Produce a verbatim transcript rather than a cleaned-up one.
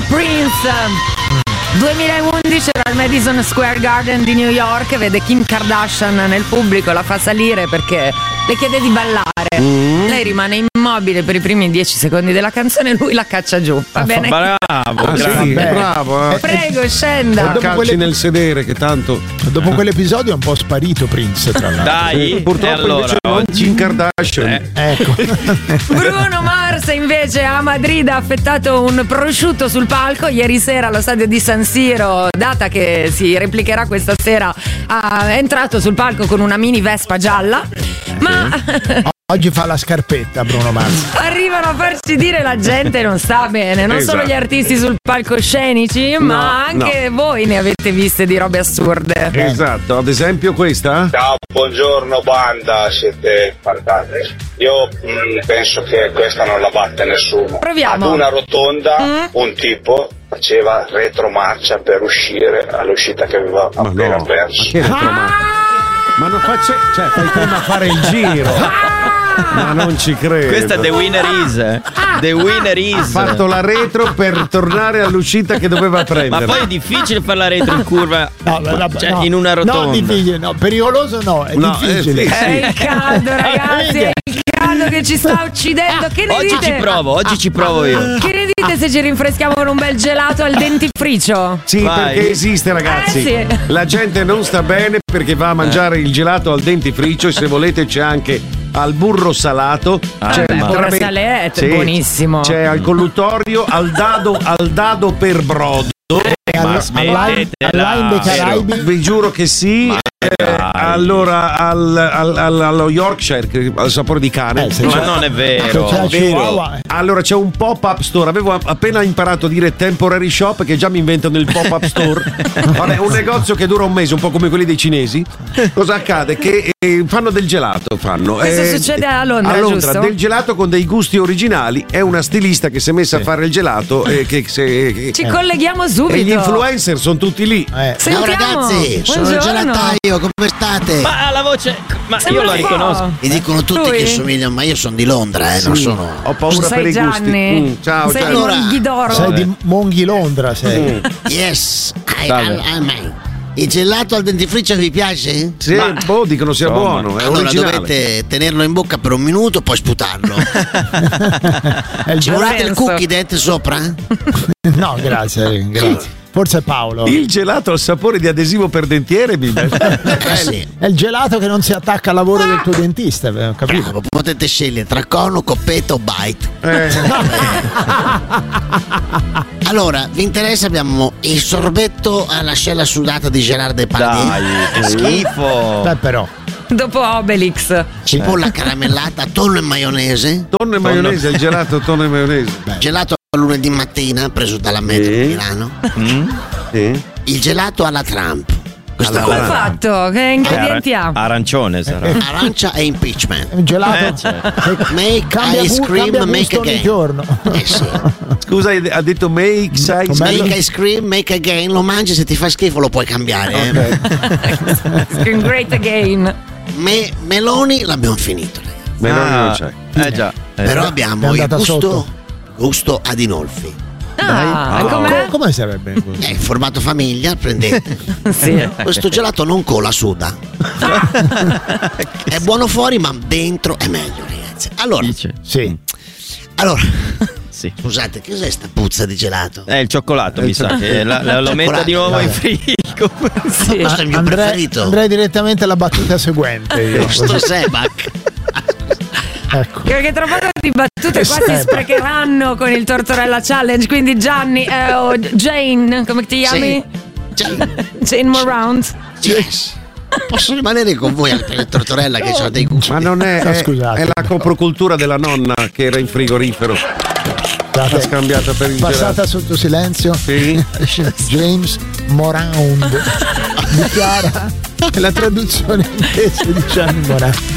Prince. duemilaundici era al Madison Square Garden di New York, vede Kim Kardashian nel pubblico, la fa salire perché le chiede di ballare. Mm. Lei rimane immobile per i primi dieci secondi della canzone e lui la caccia giù. Va ah, bene? Bravo, ah, sì, bravo. Eh. Prego, scenda. Dopo calci quelle... nel sedere che tanto. Dopo quell'episodio è un po' sparito Prince, tra l'altro. Dai, eh, purtroppo allora, invece non Kim Kardashian. Eh. Ecco. Bruno Mars invece a Madrid ha affettato un prosciutto sul palco ieri sera allo stadio di San Siro, data che si replicherà questa sera. Ha entrato sul palco con una mini Vespa gialla, ma oggi fa la scarpetta Bruno Mars. Arrivano a farci dire la gente non sta bene, non esatto. solo gli artisti sul palcoscenici, no, ma anche no. voi ne avete viste di robe assurde. Esatto, ad esempio questa. Ciao, buongiorno banda, siete fantastici. Io mh, penso che questa non la batte nessuno. Proviamo. Ad una rotonda mm? un tipo faceva retromarcia per uscire all'uscita che aveva ma appena no. perso. Ma che retromarcia? Ah! Ma non faccia, cioè fai prima a fare il giro. Ma non ci credo. Questa è The Winner Is. The Winner Is. Ha fatto la retro per tornare all'uscita che doveva prendere. Ma poi è difficile fare la retro in curva. No, la, cioè, no, in una rotonda. No, difficile, no, pericoloso no, è no, difficile. È, È il caldo, ragazzi, è il caldo che ci sta uccidendo. Che ne oggi dite? ci provo, oggi ci provo io. Che ne dite se ci rinfreschiamo con un bel gelato al dentifricio? Sì, vai. perché esiste, ragazzi. Eh, sì. La gente non sta bene perché va a mangiare il gelato al dentifricio e se volete c'è anche al burro salato. Ah, c'è beh, il burro trabe- salette, sì, buonissimo. C'è al colluttorio, al dado, al dado per brodo. Ma All'Line dei Caraibi. Vi giuro che sì. Eh, allora al, al, al, allo Yorkshire che- al sapore di cane. Eh, se Ma c'è- non è se vero. c'è la Vero. Chihuahua, eh. Allora c'è un pop-up store. Avevo appena imparato a dire temporary shop, che già mi inventano il pop-up store. Vabbè, un negozio che dura un mese, un po' come quelli dei cinesi. Cosa accade? Che eh, fanno del gelato. Fanno. Questo eh, succede a Londra, a Londra, giusto? del gelato con dei gusti originali. È una stilista che si è messa a fare il gelato. E che, se, che- Ci colleghiamo subito. e gli influencer sono tutti lì. Eh. Sentiamo. Ciao ragazzi, sono il Buongiorno. gelataio, come state? Ma la voce. Ma Sembra io la un po'. riconosco. Mi dicono tutti Lui? che somiglio, ma io sono di Londra, eh, non sono. Ho paura Sei per i gusti. Gianni. Mm, ciao, sei ciao. Allora, un ghidoro. Sei di Monghi Londra, sei. Yes, I, Salve. I, I mean. Il gelato al dentifricio vi piace? Sì, Ma- boh, dicono sia Insomma. buono. È Allora originale. dovete tenerlo in bocca per un minuto, poi sputarlo. È il Ci gelato- volete il senso. cookie dentro sopra? No, grazie, grazie. Forse è Paolo. Il gelato al sapore di adesivo per dentiere, mi Eh sì. È il gelato che non si attacca al lavoro del tuo dentista, eh, ho capito? Bravo, potete scegliere tra cono, coppetta o bite. Eh, Allora, vi interessa? Abbiamo il sorbetto all'ascella sudata di Gerard Depardieu. Dai, che schifo. Beh, però. Dopo Obelix. Cipolla caramellata, tonno e maionese. tonno e maionese, il gelato tonno e maionese. Gelato a lunedì mattina, preso dalla metro Sì. di Milano. Mm? Sì. Il gelato alla Trump. Questa Come qua. fatto? Che ingredienti ha? Arancione sarà. Arancia e impeachment. È un gelato Eh, certo. che Make cambia, ice gu- cream, cambia make gusto ogni again. giorno. Eh sì. Scusa, ha detto make size. Com'è? Make ice cream, make again. Lo mangi, se ti fa schifo lo puoi cambiare. eh. Scream great again. Me- meloni l'abbiamo finito. ragazzi. Meloni non Ah, c'è. Eh già. Eh, Però è abbiamo il andata gusto, sotto. gusto Adinolfi. Ah, Oh. com'è? Co- come sarebbe? È in formato famiglia, prendete. Sì. Questo gelato non cola, suda. È buono fuori, ma dentro è meglio, ragazzi. Allora, Dice. Sì. allora Sì. scusate, che cos'è sta puzza di gelato? È il cioccolato, mi sa che la- la- lo metta di nuovo in frigo. Sì. Questo è il mio Andrei, preferito. andrei direttamente alla battuta seguente. Io. Sto Sebac. Ecco. Perché tra poco di battute qua si sprecheranno con il Tortorella Challenge. Quindi Gianni eh, o Jane, come ti chiami? Cioè, Jane Morround. yes. Posso rimanere con voi al per Tortorella che ho dei gusti. Ma non è, No, è, scusate. è la coprocultura della nonna che era in frigorifero. L'ha Scusate, scambiata per il passata gelato. sotto silenzio. Sì. James Morround dichiara che la traduzione inglese di Gianni Morround